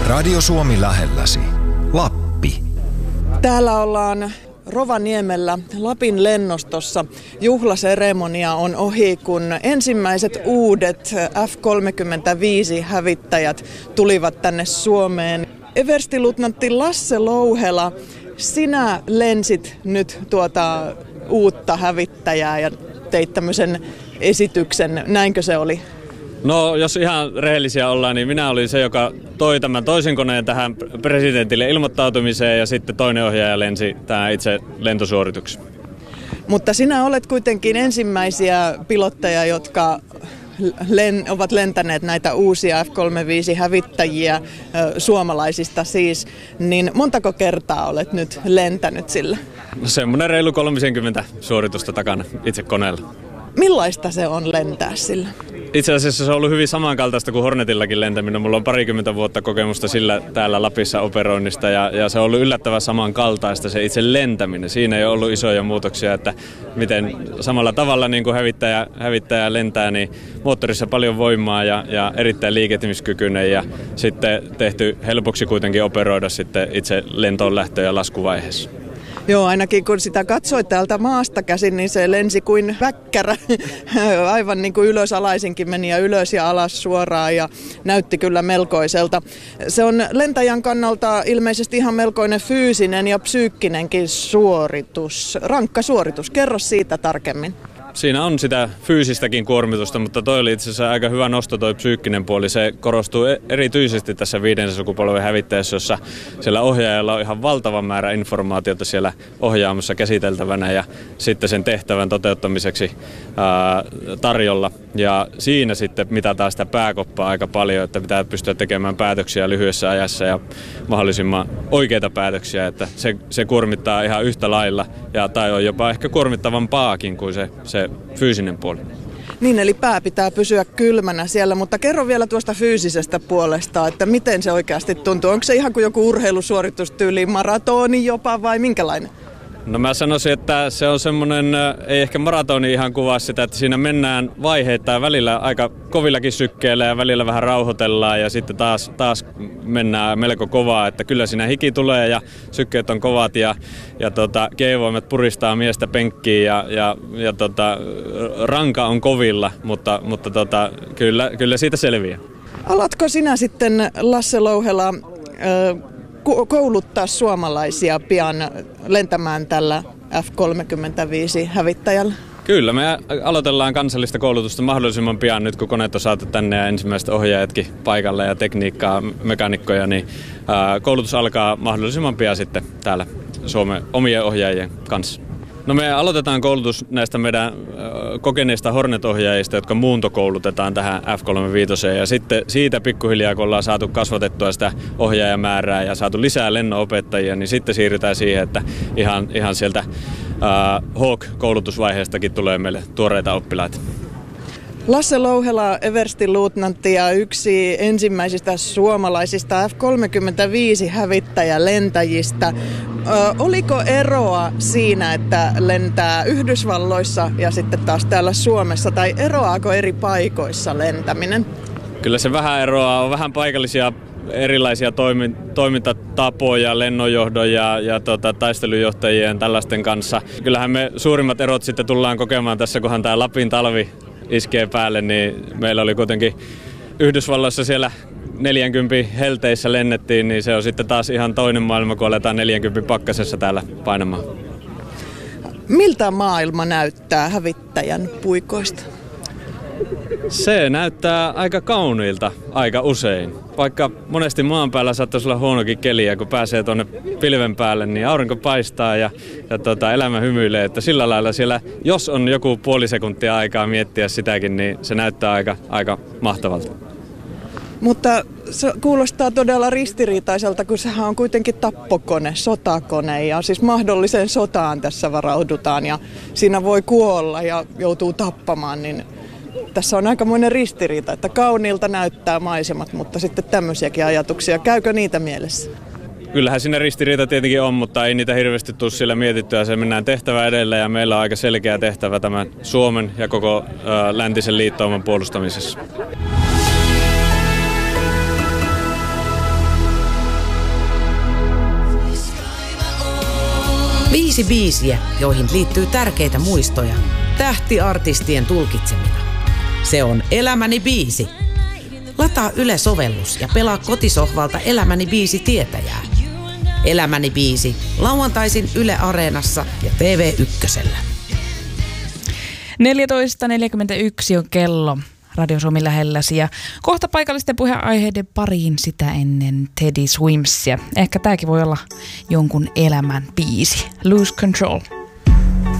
Radio Suomi lähelläsi. Lappi. Täällä ollaan Rovaniemellä Lapin lennostossa. Juhlaseremonia on ohi, kun ensimmäiset uudet F-35-hävittäjät tulivat tänne Suomeen. Everstiluutnantti Lasse Louhela, sinä lensit nyt tuota uutta hävittäjää ja teit tämmöisen esityksen. Näinkö se oli? No, jos ihan rehellisiä ollaan, niin minä olin se, joka toi tämän toisen koneen tähän presidentille ilmoittautumiseen ja sitten toinen ohjaaja lensi tähän itse lentosuorituksen. Mutta sinä olet kuitenkin ensimmäisiä pilotteja, jotka ovat lentäneet näitä uusia F-35-hävittäjiä, suomalaisista siis, niin montako kertaa olet nyt lentänyt sillä? No, semmoinen reilu 30 suoritusta takana itse koneella. Millaista se on lentää sillä? Itse asiassa se on ollut hyvin samankaltaista kuin Hornetillakin lentäminen. Mulla on 20 vuotta kokemusta sillä täällä Lapissa operoinnista ja se on ollut yllättävän samankaltaista se itse lentäminen. Siinä ei ole ollut isoja muutoksia, että miten samalla tavalla niin kuin hävittäjä lentää, niin moottorissa paljon voimaa ja erittäin liikehtimiskykyinen ja sitten tehty helpoksi kuitenkin operoida sitten itse lentoon lähtö- ja laskuvaiheessa. Joo, ainakin kun sitä katsoit täältä maasta käsin, niin se lensi kuin väkkärä. Aivan niin kuin ylösalaisinkin meni ja ylös ja alas suoraan ja näytti kyllä melkoiselta. Se on lentäjän kannalta ilmeisesti ihan melkoinen fyysinen ja psyykkinenkin suoritus. Rankka suoritus. Kerro siitä tarkemmin. Siinä on sitä fyysistäkin kuormitusta, mutta toi oli itse asiassa aika hyvä nosto toi psyykkinen puoli. Se korostuu erityisesti tässä 5. sukupolven hävittäjässä, jossa siellä ohjaajalla on ihan valtava määrä informaatiota siellä ohjaamassa käsiteltävänä ja sitten sen tehtävän toteuttamiseksi tarjolla. Ja siinä sitten mitataan sitä pääkoppaa aika paljon, että pitää pystyä tekemään päätöksiä lyhyessä ajassa ja mahdollisimman oikeita päätöksiä, että se kuormittaa ihan yhtä lailla tai on jopa ehkä kuormittavampaakin kuin se fyysinen puoli. Niin, eli pää pitää pysyä kylmänä siellä, mutta kerro vielä tuosta fyysisestä puolesta, että miten se oikeasti tuntuu. Onko se ihan kuin joku urheilusuoritustyyli, maratoni jopa vai minkälainen? No mä sanoisin, että se on semmoinen, ei ehkä maratoni ihan kuvaa sitä, että siinä mennään vaiheittain välillä aika kovillakin sykkeillä ja välillä vähän rauhoitellaan ja sitten taas mennään melko kovaa, että kyllä siinä hiki tulee ja sykkeet on kovat ja G-voimat puristaa miestä penkkiin ja ranka on kovilla, mutta kyllä siitä selviää. Alatko sinä sitten, Lasse Louhela, kouluttaa suomalaisia pian lentämään tällä F-35-hävittäjällä? Kyllä, me aloitellaan kansallista koulutusta mahdollisimman pian nyt, kun koneet on saatu tänne ja ensimmäiset ohjaajatkin paikalle ja tekniikkaa, mekanikkoja, niin koulutus alkaa mahdollisimman pian sitten täällä Suomen omien ohjaajien kanssa. No me aloitetaan koulutus näistä meidän kokeneista Hornet-ohjaajista, jotka muuntokoulutetaan tähän F-35 ja sitten siitä pikkuhiljaa, kun ollaan saatu kasvatettua sitä ohjaajamäärää ja saatu lisää lennonopettajia, niin sitten siirrytään siihen, että ihan sieltä Hawk-koulutusvaiheestakin tulee meille tuoreita oppilaita. Lasse Louhela, everstiluutnantti ja yksi ensimmäisistä suomalaisista F-35-hävittäjälentäjistä. Oliko eroa siinä, että lentää Yhdysvalloissa ja sitten taas täällä Suomessa, tai eroaako eri paikoissa lentäminen? Kyllä se vähän eroaa. On vähän paikallisia erilaisia toimintatapoja lennonjohdon ja taistelujohtajien tällaisten kanssa. Kyllähän me suurimmat erot sitten tullaan kokemaan tässä, kunhan tämä Lapin talvi iskee päälle, niin meillä oli kuitenkin Yhdysvalloissa siellä 40 helteissä lennettiin, niin se on sitten taas ihan toinen maailma, kun aletaan 40 pakkasessa täällä painamaan. Miltä maailma näyttää hävittäjän puikoista? Se näyttää aika kauniilta aika usein. Vaikka monesti maan päällä saattaisi olla huonokin keli ja kun pääsee tuonne pilven päälle, niin aurinko paistaa ja elämä hymyilee. Että sillä lailla siellä, jos on joku puoli sekuntia aikaa miettiä sitäkin, niin se näyttää aika mahtavalta. Mutta se kuulostaa todella ristiriitaiselta, kun sehän on kuitenkin tappokone, sotakone ja siis mahdolliseen sotaan tässä varaudutaan ja siinä voi kuolla ja joutuu tappamaan, niin tässä on aikamoinen ristiriita, että kauniilta näyttää maisemat, mutta sitten tämmöisiäkin ajatuksia. Käykö niitä mielessä? Kyllähän siinä ristiriita tietenkin on, mutta ei niitä hirveästi tule siellä mietittyä. Se mennään tehtävä edellä ja meillä on aika selkeä tehtävä tämän Suomen ja koko läntisen liittouman puolustamisessa. 5 biisiä, joihin liittyy tärkeitä muistoja, tähtiartistien tulkitsemina. Se on Elämäni biisi. Lataa Yle-sovellus ja pelaa kotisohvalta Elämäni biisi tietäjää. Elämäni biisi, lauantaisin Yle Areenassa ja TV1. 14.41 on kello Radio Suomi lähelläsi ja kohta paikallisten puheenaiheiden pariin sitä ennen Teddy Swimsia. Ehkä tääkin voi olla jonkun elämän biisi. Lose Control.